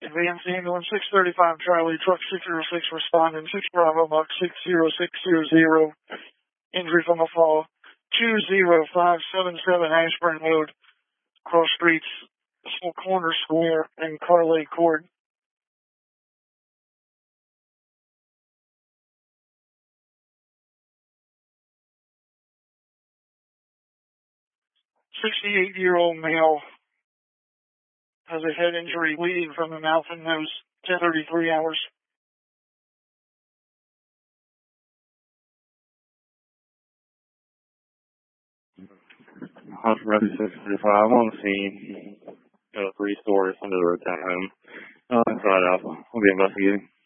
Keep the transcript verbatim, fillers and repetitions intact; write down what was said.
Advance ambulance six thirty-five Charlie, truck six zero six responding, six Bravo Buck six zero six zero zero, injury from a fall, two zero five seven seven Ashburn Road, cross streets, Corner Square, and Carlay Court. sixty-eight-year-old male has a head injury, bleeding from the mouth and nose, ten thirty-three hours. Hunter Rescue six thirty-five on the scene. Got three stories under the road town home. Uh, that's right, Alpha. We'll be investigating.